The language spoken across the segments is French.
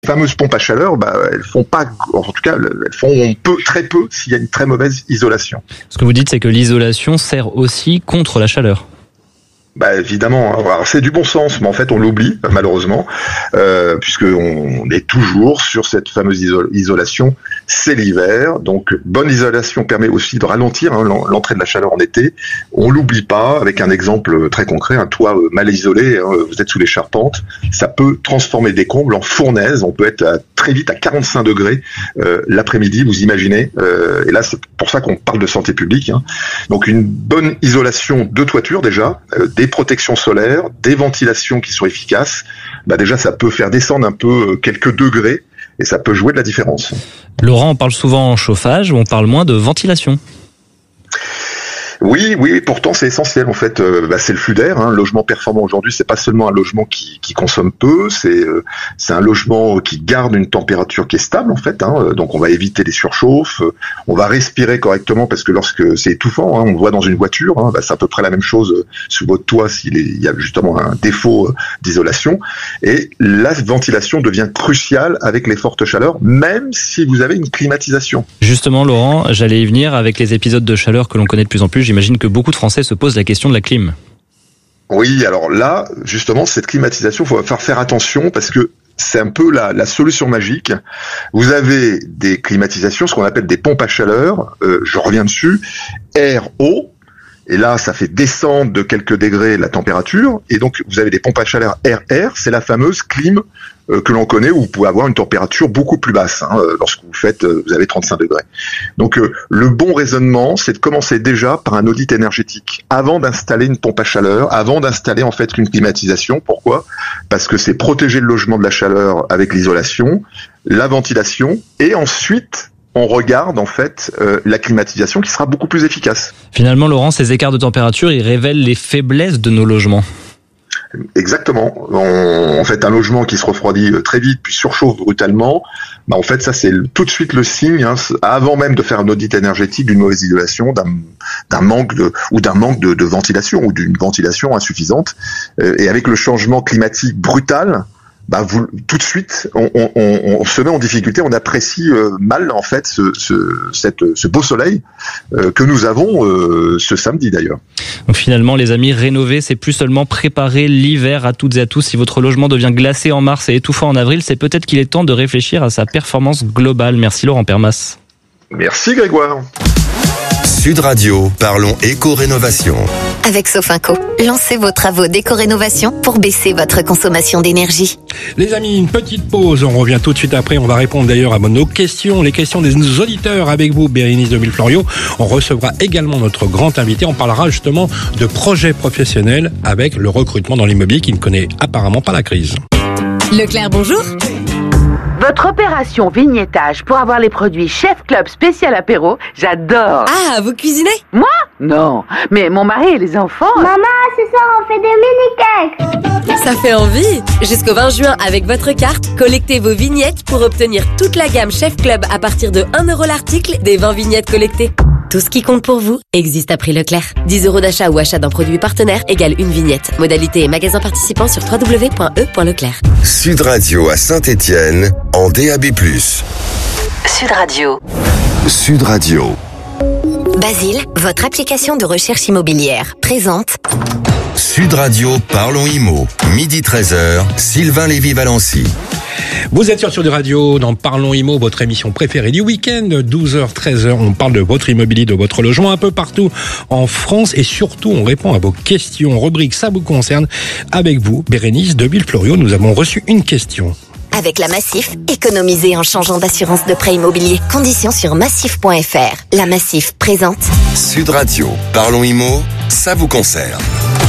fameuses pompes à chaleur, elles font pas, en tout cas, elles font très peu s'il y a une très mauvaise isolation. Ce que vous dites, c'est que l'isolation sert aussi contre la chaleur. Évidemment, alors c'est du bon sens, mais en fait on l'oublie malheureusement, puisque on est toujours sur cette fameuse isolation. C'est l'hiver, donc bonne isolation permet aussi de ralentir l'entrée de la chaleur en été. On l'oublie pas. Avec un exemple très concret, un toit mal isolé, vous êtes sous les charpentes, ça peut transformer des combles en fournaise. On peut être très vite à 45 degrés l'après-midi, vous imaginez. Et là c'est pour ça qu'on parle de santé publique. Donc une bonne isolation de toiture déjà. Des protections solaires, des ventilations qui sont efficaces, déjà ça peut faire descendre un peu quelques degrés et ça peut jouer de la différence. Laurent, on parle souvent en chauffage ou on parle moins de ventilation? Oui, pourtant c'est essentiel en fait. C'est le flux d'air. Le logement performant aujourd'hui, c'est pas seulement un logement qui consomme peu, c'est un logement qui garde une température qui est stable en fait. Donc on va éviter les surchauffes, on va respirer correctement parce que lorsque c'est étouffant, on le voit dans une voiture, c'est à peu près la même chose sous votre toit il y a justement un défaut d'isolation. Et la ventilation devient cruciale avec les fortes chaleurs, même si vous avez une climatisation. Justement, Laurent, j'allais y venir avec les épisodes de chaleur que l'on connaît de plus en plus. J'imagine que beaucoup de Français se posent la question de la clim. Oui, alors là, justement, cette climatisation, il faut faire attention parce que c'est un peu la solution magique. Vous avez des climatisations, ce qu'on appelle des pompes à chaleur, je reviens dessus, air-eau, et là, ça fait descendre de quelques degrés la température, et donc vous avez des pompes à chaleur air-air, c'est la fameuse clim que l'on connaît, où vous pouvez avoir une température beaucoup plus basse lorsque vous avez 35 degrés. Donc le bon raisonnement, c'est de commencer déjà par un audit énergétique avant d'installer une pompe à chaleur, avant d'installer en fait une climatisation. Pourquoi ? Parce que c'est protéger le logement de la chaleur avec l'isolation, la ventilation, et ensuite on regarde en fait la climatisation qui sera beaucoup plus efficace. Finalement, Laurent, ces écarts de température, ils révèlent les faiblesses de nos logements. Exactement. En fait, un logement qui se refroidit très vite puis surchauffe brutalement, en fait, ça c'est tout de suite le signe, avant même de faire un audit énergétique, d'une mauvaise isolation, d'un manque de ventilation ou d'une ventilation insuffisante. Et avec le changement climatique brutal, tout de suite, on se met en difficulté, on apprécie mal en fait ce beau soleil que nous avons ce samedi d'ailleurs. Donc finalement, les amis, rénover, c'est plus seulement préparer l'hiver à toutes et à tous. Si votre logement devient glacé en mars et étouffant en avril, c'est peut-être qu'il est temps de réfléchir à sa performance globale. Merci Laurent Permas. Merci Grégoire. Sud Radio, parlons éco-rénovation. Avec Sofinco, lancez vos travaux d'éco-rénovation pour baisser votre consommation d'énergie. Les amis, une petite pause. On revient tout de suite après. On va répondre d'ailleurs à nos questions, les questions des auditeurs avec vous, Bérénice de Villefloriot. On recevra également notre grand invité. On parlera justement de projets professionnels avec le recrutement dans l'immobilier qui ne connaît apparemment pas la crise. Leclerc, bonjour. Votre opération vignettage pour avoir les produits Chef Club spécial apéro, j'adore. Ah, vous cuisinez ? Moi ? Non, mais mon mari et les enfants... Maman, ce soir on fait des mini-cakes. Ça fait envie. Jusqu'au 20 juin, avec votre carte, collectez vos vignettes pour obtenir toute la gamme Chef Club à partir de 1 € l'article des 20 vignettes collectées. Tout ce qui compte pour vous existe à prix Leclerc. 10 € d'achat ou achat d'un produit partenaire égale une vignette. Modalité et magasin participant sur www.e.leclerc. Sud Radio à Saint-Étienne en DAB+. Sud Radio. Sud Radio. Basile, votre application de recherche immobilière, présente Sud Radio, parlons IMO. Midi 13h, Sylvain Lévy-Valency. Vous êtes sur Sud Radio dans Parlons Immo, votre émission préférée du week-end, 12h, 13h. On parle de votre immobilier, de votre logement un peu partout en France et surtout on répond à vos questions. Rubrique Ça vous concerne avec vous, Bérénice de Villefloriot. Nous avons reçu une question. Avec la Massif, économisez en changeant d'assurance de prêt immobilier. Conditions sur massif.fr. La Massif présente Sud Radio, parlons IMO, ça vous concerne.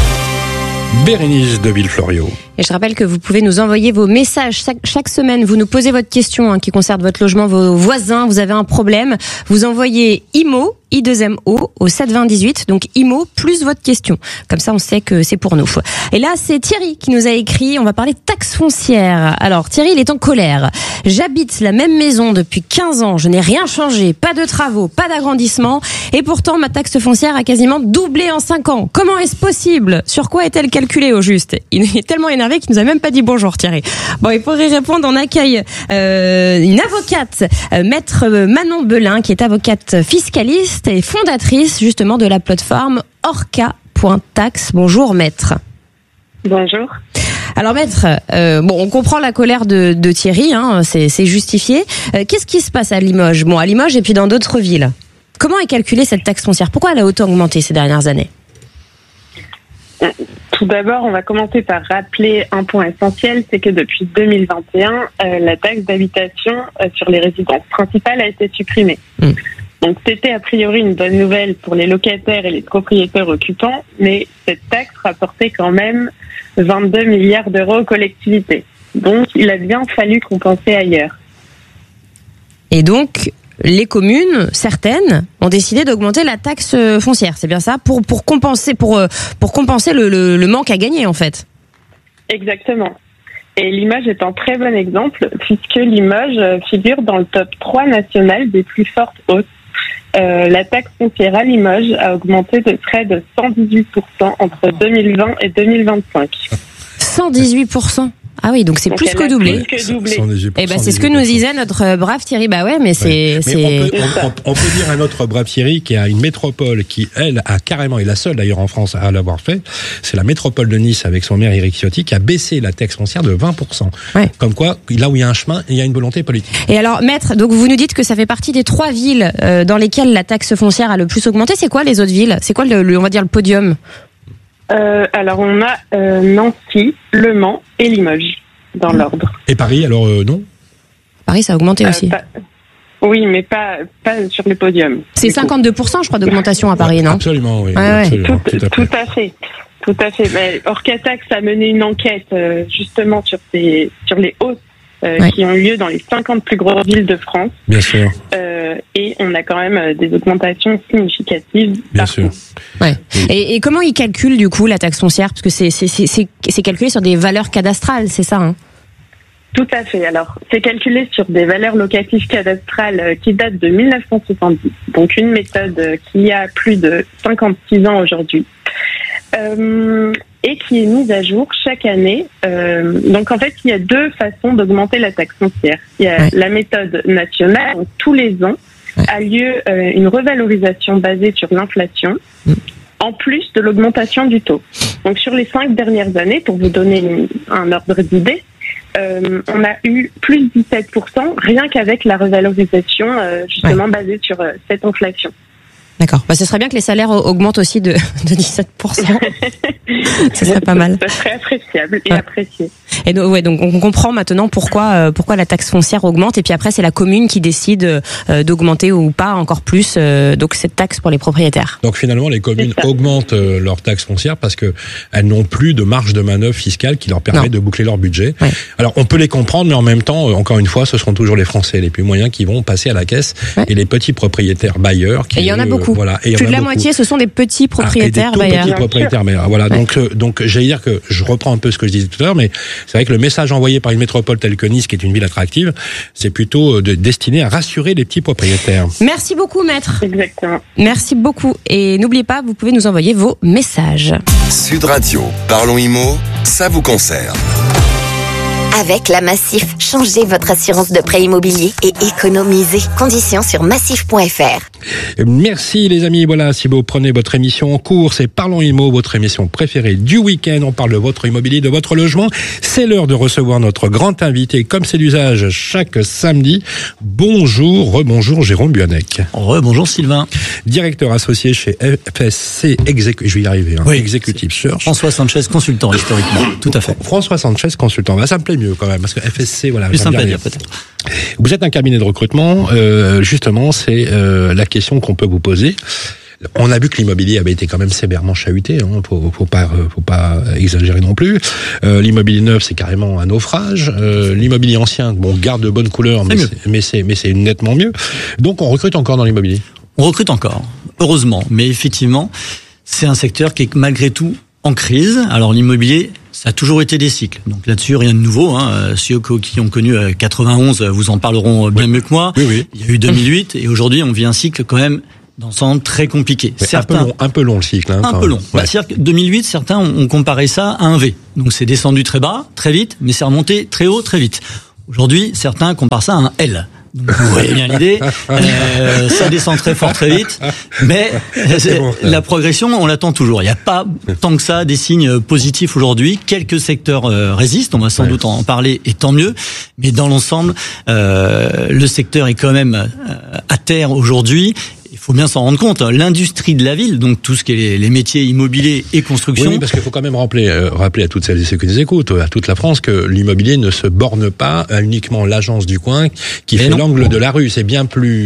Bérénice de Villefloriot. Et je rappelle que vous pouvez nous envoyer vos messages chaque semaine. Vous nous posez votre question qui concerne votre logement, vos voisins, vous avez un problème. Vous envoyez IMO, I2MO, au 72018. Donc IMO plus votre question. Comme ça, on sait que c'est pour nous. Et là, c'est Thierry qui nous a écrit. On va parler de taxe foncière. Alors, Thierry, il est en colère. J'habite la même maison depuis 15 ans. Je n'ai rien changé. Pas de travaux, pas d'agrandissement. Et pourtant, ma taxe foncière a quasiment doublé en 5 ans. Comment est-ce possible ? Sur quoi est-elle calculée au juste ? Il est tellement énervé énervé qu'il nous a même pas dit bonjour, Thierry. Bon, et pour y répondre, on accueille une avocate, maître Manon Belin, qui est avocate fiscaliste et fondatrice justement de la plateforme Orca.tax. Bonjour, maître. Bonjour. Alors maître, on comprend la colère de Thierry, hein, c'est justifié. Qu'est-ce qui se passe à Limoges ? Bon, à Limoges et puis dans d'autres villes. Comment est calculée cette taxe foncière ? Pourquoi elle a autant augmenté ces dernières années ? Tout d'abord, on va commencer par rappeler un point essentiel, c'est que depuis 2021, la taxe d'habitation sur les résidences principales a été supprimée. Donc c'était a priori une bonne nouvelle pour les locataires et les propriétaires occupants, mais cette taxe rapportait quand même 22 milliards d'euros aux collectivités. Donc il a bien fallu compenser ailleurs. Et donc les communes, certaines, ont décidé d'augmenter la taxe foncière, c'est bien ça, pour compenser le manque à gagner en fait. Exactement. Et Limoges est un très bon exemple, puisque Limoges figure dans le top 3 national des plus fortes hausses. La taxe foncière à Limoges a augmenté de près de 118% entre 2020 et 2025. 118%. Ah oui, donc c'est plus que doublé. Et ben c'est ce que nous disait notre brave Thierry. Bah ouais, mais c'est. On peut dire à notre brave Thierry qui a une métropole qui, elle, a carrément, et la seule d'ailleurs en France à l'avoir fait, c'est la métropole de Nice avec son maire Éric Ciotti qui a baissé la taxe foncière de 20%. Ouais. Comme quoi, là où il y a un chemin, il y a une volonté politique. Et alors, maître, donc vous nous dites que ça fait partie des 3 villes dans lesquelles la taxe foncière a le plus augmenté. C'est quoi les autres villes ? C'est quoi on va dire le podium ? Alors on a Nancy, Le Mans et Limoges dans l'ordre. Et Paris alors non ? Paris ça a augmenté aussi. Oui, mais pas sur le podium. C'est 52% je crois d'augmentation à Paris, non ? Absolument, oui. Absolument, tout à fait. Tout à fait. Mais Orca.tax a mené une enquête justement sur les hausses qui ont lieu dans les 50 plus grosses villes de France. Bien sûr. Et on a quand même des augmentations significatives. Bien sûr. Ouais. Et comment ils calculent du coup la taxe foncière ? Parce que c'est calculé sur des valeurs cadastrales, c'est ça, hein ? Tout à fait. Alors, c'est calculé sur des valeurs locatives cadastrales qui datent de 1970. Donc, une méthode qui a plus de 56 ans aujourd'hui. Et qui est mise à jour chaque année. Donc en fait, il y a 2 façons d'augmenter la taxe foncière. Il y a la méthode nationale, où tous les ans a lieu une revalorisation basée sur l'inflation, en plus de l'augmentation du taux. Donc sur les 5 dernières années, pour vous donner un ordre d'idée, on a eu plus de 17%, rien qu'avec la revalorisation justement basée sur cette inflation. D'accord. Bah, ce serait bien que les salaires augmentent aussi de 17%. Ce serait pas mal. Ça serait appréciable et apprécié. Et donc on comprend maintenant pourquoi la taxe foncière augmente. Et puis après, c'est la commune qui décide d'augmenter ou pas encore plus donc cette taxe pour les propriétaires. Donc finalement, les communes augmentent leur taxe foncière parce que elles n'ont plus de marge de manœuvre fiscale qui leur permet de boucler leur budget. Ouais. Alors on peut les comprendre, mais en même temps, encore une fois, ce seront toujours les Français les plus moyens qui vont passer à la caisse et les petits propriétaires bailleurs. Et il y en a beaucoup. Voilà. Et plus de la moitié, ce sont des petits propriétaires bailleurs. Petits propriétaires bailleurs. Voilà. Ouais. Donc, j'allais dire que je reprends un peu ce que je disais tout à l'heure, mais c'est vrai que le message envoyé par une métropole telle que Nice, qui est une ville attractive, c'est plutôt destiné à rassurer les petits propriétaires. Merci beaucoup, maître. Exactement. Merci beaucoup. Et n'oubliez pas, vous pouvez nous envoyer vos messages. Sud Radio, Parlons Immo, ça vous concerne. Avec la Massif, changez votre assurance de prêt immobilier et économisez. Conditions sur massif.fr. Merci les amis, voilà, si vous prenez votre émission en cours, c'est Parlons Immo, votre émission préférée du week-end. On parle de votre immobilier, de votre logement. C'est l'heure de recevoir notre grand invité, comme c'est l'usage chaque samedi. Bonjour, rebonjour Jérôme Buanec. Rebonjour Sylvain. Directeur associé chez FSC je vais y arriver, Executive Search. François Sanchez, consultant historiquement, tout à fait. François Sanchez, consultant. Ça me plaît mieux quand même, parce que FSC, voilà. Plus simple à dire peut-être. Vous êtes un cabinet de recrutement, justement, c'est la question qu'on peut vous poser. On a vu que l'immobilier avait été quand même sévèrement chahuté, faut pas exagérer non plus. L'immobilier neuf, c'est carrément un naufrage. L'immobilier ancien, garde de bonnes couleurs, mais c'est nettement mieux. Donc on recrute encore dans l'immobilier. On recrute encore, heureusement, mais effectivement, c'est un secteur qui est malgré tout en crise. Alors l'immobilier, ça a toujours été des cycles. Donc là-dessus, rien de nouveau. Ceux qui ont connu 91 vous en parleront bien mieux que moi. Oui. Il y a eu 2008 et aujourd'hui, on vit un cycle quand même d'ensemble très compliqué. Un peu long le cycle. Un peu long. Ouais. C'est-à-dire que 2008, certains ont comparé ça à un V. Donc c'est descendu très bas, très vite, mais c'est remonté très haut, très vite. Aujourd'hui, certains comparent ça à un L. Donc, vous voyez bien l'idée, ça descend très fort très vite, mais la progression, on l'attend toujours. Il n'y a pas tant que ça des signes positifs aujourd'hui. Quelques secteurs résistent, on va sans doute en parler, et tant mieux. Mais dans l'ensemble, le secteur est quand même à terre aujourd'hui. Il faut bien s'en rendre compte. L'industrie de la ville, donc tout ce qui est les métiers immobiliers et construction. Oui, parce qu'il faut quand même rappeler à toutes celles et ceux qui nous écoutent, à toute la France, que l'immobilier ne se borne pas à uniquement l'agence du coin qui fait l'angle de la rue. C'est toute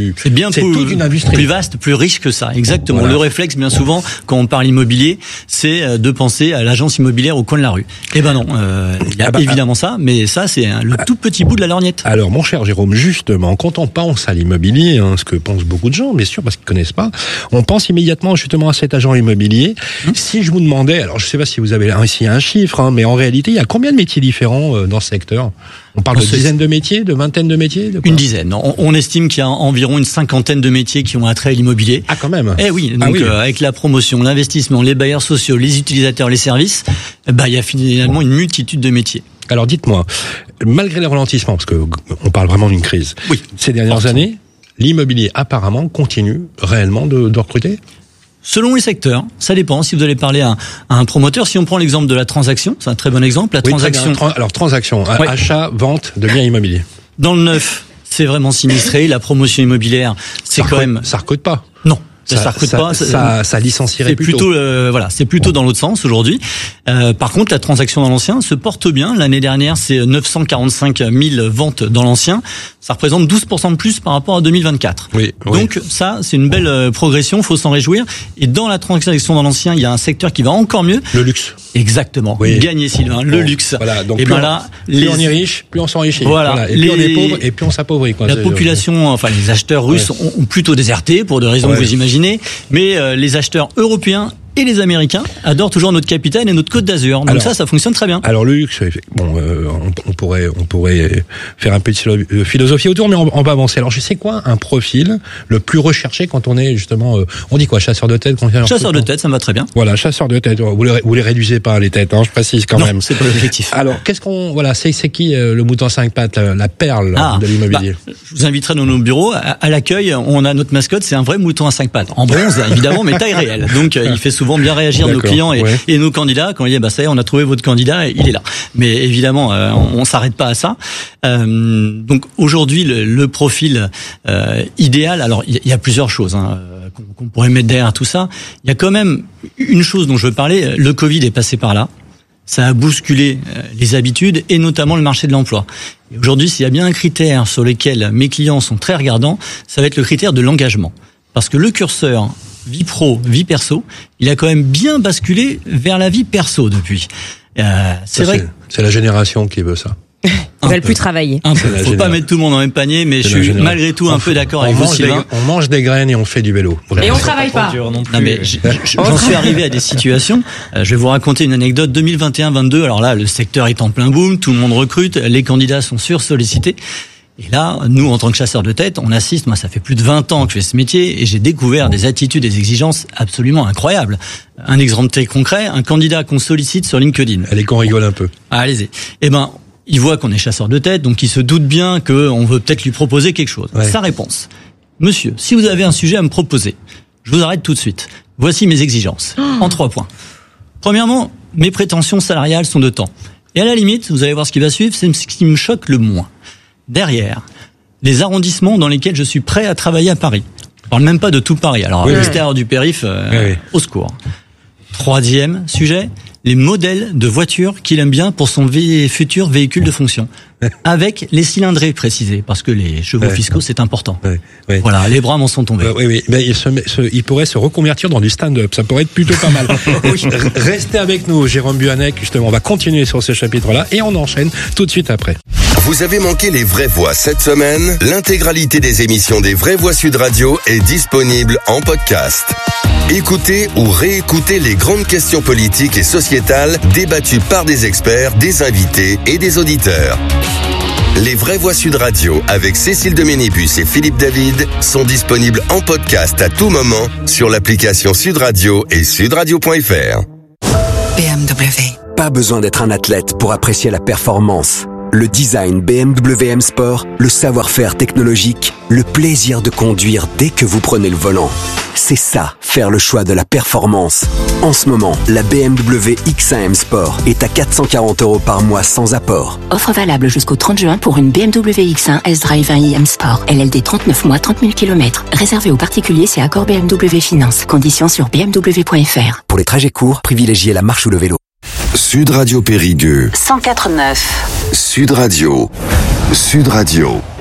une industrie. Plus vaste, plus riche que ça. Exactement. Voilà. Le réflexe, bien souvent, quand on parle immobilier, c'est de penser à l'agence immobilière au coin de la rue. Eh ben non, il y a évidemment ça, mais ça, c'est le tout petit bout de la lorgnette. Alors, mon cher Jérôme, justement, quand on pense à l'immobilier, ce que pensent beaucoup de gens, bien sûr, parce qu'ils connaissent pas, on pense immédiatement justement à cet agent immobilier. Si je vous demandais, alors je sais pas si vous avez ici un chiffre, mais en réalité, il y a combien de métiers différents dans ce secteur ? On parle de dizaines de métiers, de vingtaines de métiers, une dizaine. On estime qu'il y a environ une cinquantaine de métiers qui ont attrait à l'immobilier. Ah, quand même. Eh oui. Donc, avec la promotion, l'investissement, les bailleurs sociaux, les utilisateurs, les services, il y a finalement une multitude de métiers. Alors, dites-moi, malgré les ralentissements, parce que on parle vraiment d'une crise, ces dernières années, l'immobilier apparemment continue réellement de recruter ? Selon les secteurs, ça dépend. Si vous allez parler à un promoteur, si on prend l'exemple de la transaction, c'est un très bon exemple. La transaction. Alors transaction, achat, vente de biens immobiliers. Dans le neuf, c'est vraiment sinistré. La promotion immobilière, c'est quand même. Ça recrute pas. Non. Ça recrute pas. Ça licencierait plutôt. C'est plutôt dans l'autre sens aujourd'hui. Par contre, la transaction dans l'ancien se porte bien. L'année dernière, c'est 945 000 ventes dans l'ancien. Ça représente 12% de plus par rapport à 2024. Donc ça, c'est une belle progression. Faut s'en réjouir. Et dans la transaction dans l'ancien, il y a un secteur qui va encore mieux. Le luxe. Exactement. Gagné, Sylvain. Le luxe. Voilà. Donc plus on est riche, plus on s'enrichit. Voilà. Et plus on est pauvre, et plus on s'appauvrit. La population, les acheteurs russes ont plutôt déserté pour des raisons que vous imaginez. Mais les acheteurs européens et les Américains adorent toujours notre capitale et notre Côte d'Azur. Donc ça fonctionne très bien. Alors le luxe, on pourrait faire un peu de philosophie autour, mais on va avancer. Alors je sais quoi, un profil le plus recherché quand on est justement, on dit quoi, chasseur de tête? Chasseur de tête, ça me va très bien. Voilà, chasseur de tête. Vous les réduisez pas les têtes, je précise quand même. C'est pas l'objectif. Alors c'est qui le mouton à 5 pattes, la perle de l'immobilier? Je vous inviterai dans nos bureaux. À l'accueil, on a notre mascotte, c'est un vrai mouton à 5 pattes, en bronze évidemment, mais taille réelle. Donc il fait souvent bien réagir nos clients et nos candidats quand il dit ça y est, on a trouvé votre candidat et il est là. Mais évidemment on s'arrête pas à ça. Donc aujourd'hui le profil idéal, alors il y a plusieurs choses qu'on pourrait mettre derrière tout ça. Il y a quand même une chose dont je veux parler, le Covid est passé par là. Ça a bousculé les habitudes et notamment le marché de l'emploi. Et aujourd'hui, s'il y a bien un critère sur lequel mes clients sont très regardants, ça va être le critère de l'engagement. Parce que le curseur vie pro, vie perso, il a quand même bien basculé vers la vie perso depuis. C'est vrai. C'est la génération qui veut ça. Ils veulent plus travailler. Faut pas mettre tout le monde dans le même panier, mais je suis malgré tout un peu d'accord avec vous, Sylvain. On mange des graines et on fait du vélo. Et on travaille pas. Non, mais j'en suis arrivé à des situations. Je vais vous raconter une anecdote. 2021-22. Alors là, le secteur est en plein boom, tout le monde recrute, les candidats sont sursollicités. Et là, nous, en tant que chasseurs de tête, on assiste, moi ça fait plus de 20 ans que je fais ce métier, et j'ai découvert des attitudes, des exigences absolument incroyables. Un exemple très concret, un candidat qu'on sollicite sur LinkedIn. Allez, qu'on rigole un peu. Allez-y. Il voit qu'on est chasseur de tête, donc il se doute bien qu'on veut peut-être lui proposer quelque chose. Sa réponse: Monsieur, si vous avez un sujet à me proposer, je vous arrête tout de suite. Voici mes exigences, en 3 points. Premièrement, mes prétentions salariales sont de temps. Et à la limite, vous allez voir ce qui va suivre, c'est ce qui me choque le moins. Derrière, les arrondissements dans lesquels je suis prêt à travailler à Paris. Je parle même pas de tout Paris. Alors, à l'extérieur du périph', au secours. 3e sujet, les modèles de voitures qu'il aime bien pour son futur véhicule de fonction. Avec les cylindrés précisés, parce que les chevaux fiscaux, c'est important. Voilà, les bras m'en sont tombés. Mais il pourrait se reconvertir dans du stand-up, ça pourrait être plutôt pas mal. Restez avec nous, Jérôme Buanec, justement, on va continuer sur ce chapitre-là, et on enchaîne tout de suite après. Vous avez manqué les Vraies Voix cette semaine? L'intégralité des émissions des Vraies Voix Sud Radio est disponible en podcast. Écoutez ou réécoutez les grandes questions politiques et sociétales débattues par des experts, des invités et des auditeurs. Les Vraies Voix Sud Radio avec Cécile de Ménibus et Philippe David sont disponibles en podcast à tout moment sur l'application Sud Radio et sudradio.fr. BMW. Pas besoin d'être un athlète pour apprécier la performance. Le design BMW M Sport, le savoir-faire technologique, le plaisir de conduire dès que vous prenez le volant. C'est ça, faire le choix de la performance. En ce moment, la BMW X1 M Sport est à 440 € par mois sans apport. Offre valable jusqu'au 30 juin pour une BMW X1 S-Drive 1i M Sport. LLD 39 mois, 30 000 km. Réservé aux particuliers, c'est accord BMW Finance. Conditions sur bmw.fr. Pour les trajets courts, privilégiez la marche ou le vélo. Sud Radio Périgueux 104.9. Sud Radio. Sud Radio.